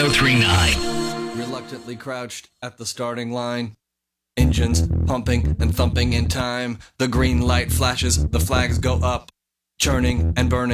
1039. Reluctantly crouched at the starting line. Engines pumping and thumping in time. The green light flashes, the flags go up. Churning and burning.